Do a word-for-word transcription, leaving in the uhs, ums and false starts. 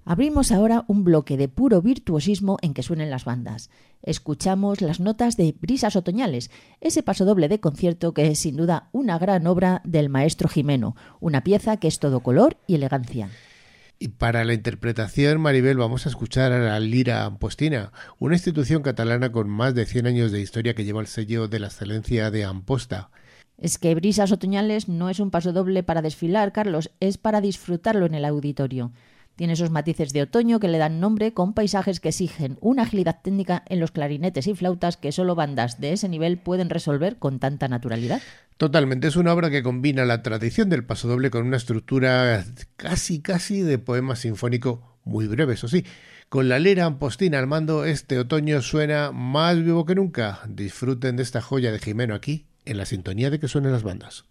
Abrimos ahora un bloque de puro virtuosismo en que suenen las bandas. Escuchamos las notas de Brisas Otoñales, ese pasodoble de concierto que es sin duda una gran obra del maestro Gimeno, una pieza que es todo color y elegancia. Y para la interpretación, Maribel, vamos a escuchar a la Lira Ampostina, una institución catalana con más de cien años de historia que lleva el sello de la excelencia de Amposta. Es que Brisas Otoñales no es un pasodoble para desfilar, Carlos, es para disfrutarlo en el auditorio. Tiene esos matices de otoño que le dan nombre con paisajes que exigen una agilidad técnica en los clarinetes y flautas que solo bandas de ese nivel pueden resolver con tanta naturalidad. Totalmente, es una obra que combina la tradición del pasodoble con una estructura casi casi de poema sinfónico, muy breve, eso sí. Con la Lira Ampostina al mando, este otoño suena más vivo que nunca. Disfruten de esta joya de Gimeno aquí, en la sintonía de Que Suenen las Bandas.